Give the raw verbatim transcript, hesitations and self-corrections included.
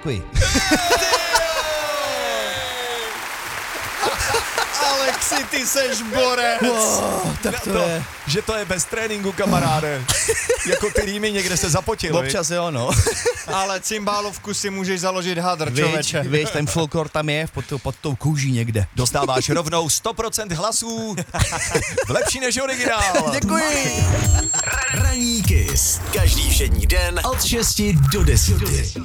děkuji. Alexi, ty seš borec. Oh, tak to, to je. Že to je bez tréninku, kamaráde. Jako ty rýmy někde se zapotil. Občas jo, no. Ale cymbálovku si můžeš založit hadr, Víš, člověče. víš, ten folklor tam je pod, tou- pod tou kůží někde. Dostáváš rovnou sto procent hlasů. Lepší než originál. Děkuji. Ranní Kiss. Každý všední den od šesti do deseti.